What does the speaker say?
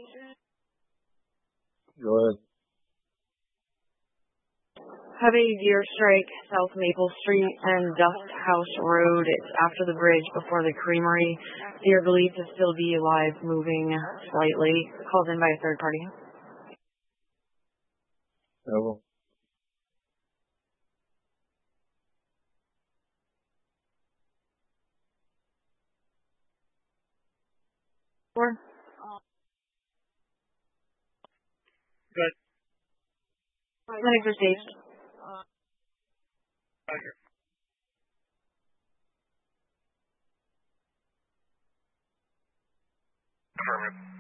Go ahead. Have a deer strike South Maple Street and Dust House Road. It's after the bridge before the creamery. Deer believed to still be alive, moving slightly. Called in by a third party. Over. Four. Good. Clinics are safe. Roger. Affirmative.